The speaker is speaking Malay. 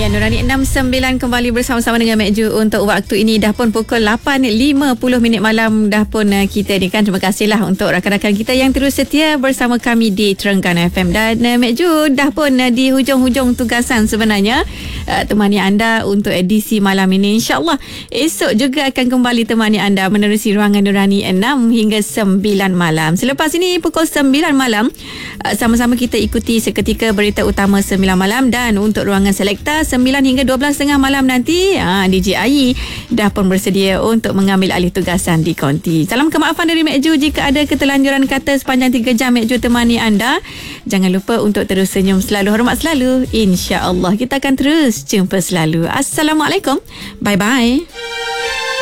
Ya, Nurani 69 kembali bersama-sama dengan Mek Ju untuk waktu ini. Dah pun pukul 8.50 malam dah pun kita ni kan. Terima kasihlah untuk rakan-rakan kita yang terus setia bersama kami di Terengganu FM. Dan Mek Ju dah pun di hujung-hujung tugasan sebenarnya temani anda untuk edisi malam ini. InsyaAllah esok juga akan kembali temani anda menerusi ruangan Nurani 6 hingga 9 malam. Selepas ini pukul 9 malam sama-sama kita ikuti seketika berita utama 9 malam. Dan untuk ruangan selekta 9 hingga 12.30 malam nanti DJ Ayi dah pun bersedia untuk mengambil alih tugasan di konti. Salam kemaafan dari Mek Ju jika ada ketelanjuran kata sepanjang 3 jam Mek Ju temani anda. Jangan lupa untuk terus senyum selalu, hormat selalu. InsyaAllah kita akan terus jumpa selalu. Assalamualaikum. Bye-bye.